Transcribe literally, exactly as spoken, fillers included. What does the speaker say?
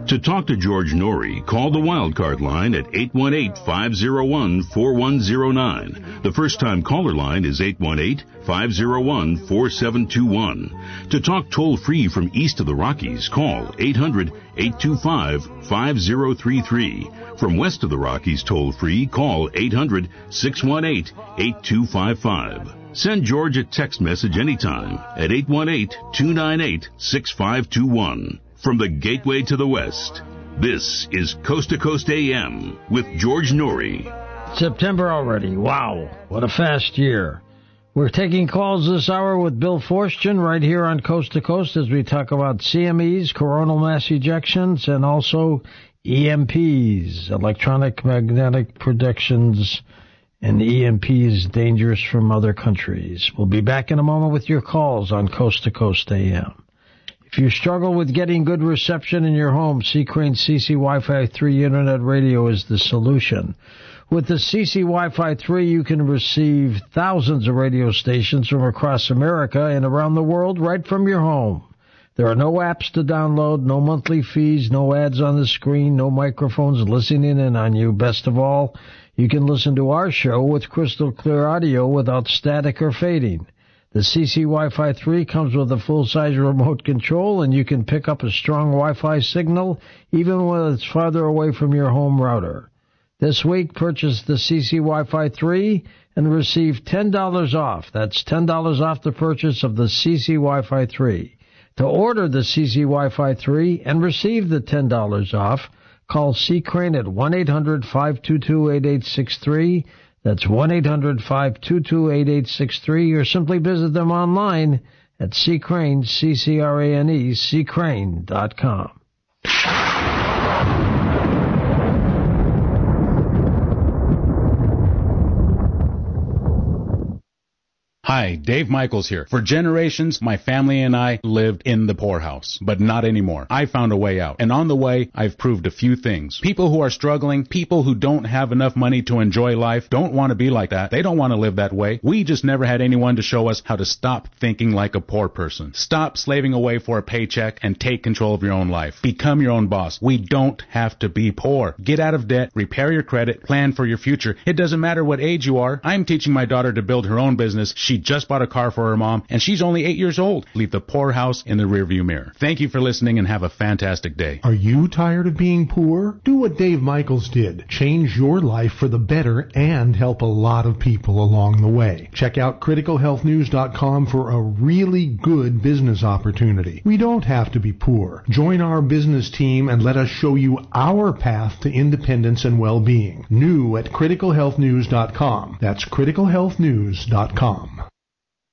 To talk to George Norrie, call the Wildcard line at eight one eight, five oh one, four one oh nine. The first-time caller line is eight one eight, five oh one, four seven two one. To talk toll-free from east of the Rockies, call eight hundred, eight two five, five oh three three. From west of the Rockies toll-free, call eight hundred, six one eight, eight two five five. Send George a text message anytime at eight one eight, two nine eight, six five two one. From the Gateway to the West, this is Coast to Coast A M with George Norrie. September already. Wow, what a fast year. We're taking calls this hour with Bill Forstchen right here on Coast to Coast as we talk about C M Es, coronal mass ejections, and also E M Ps, electronic magnetic predictions, and E M Ps dangerous from other countries. We'll be back in a moment with your calls on Coast to Coast A M. If you struggle with getting good reception in your home, C-Crane C C Wi-Fi three Internet Radio is the solution. With the C C Wi-Fi three, you can receive thousands of radio stations from across America and around the world right from your home. There are no apps to download, no monthly fees, no ads on the screen, no microphones listening in on you. Best of all, you can listen to our show with crystal clear audio without static or fading. The C C Wi-Fi three comes with a full-size remote control, and you can pick up a strong Wi-Fi signal even when it's farther away from your home router. This week, purchase the C C Wi-Fi three and receive ten dollars off. That's ten dollars off the purchase of the C C Wi-Fi three. To order the C C Wi-Fi three and receive the ten dollars off, call C-Crane at one eight hundred, five two two, eight eight six three. That's one eight hundred, five two two, eight eight six three, or simply visit them online at C-Crane, C C R A N E, C crane dot com. Hi, Dave Michaels here. For generations, my family and I lived in the poorhouse, but not anymore. I found a way out, and on the way, I've proved a few things. People who are struggling, people who don't have enough money to enjoy life, don't want to be like that. They don't want to live that way. We just never had anyone to show us how to stop thinking like a poor person. Stop slaving away for a paycheck and take control of your own life. Become your own boss. We don't have to be poor. Get out of debt, repair your credit, plan for your future. It doesn't matter what age you are. I'm teaching my daughter to build her own business. She just bought a car for her mom, and she's only eight years old. Leave the poorhouse in the rearview mirror. Thank you for listening, and have a fantastic day. Are you tired of being poor? Do what Dave Michaels did. Change your life for the better and help a lot of people along the way. Check out critical health news dot com for a really good business opportunity. We don't have to be poor. Join our business team and let us show you our path to independence and well-being. New at critical health news dot com. That's critical health news dot com.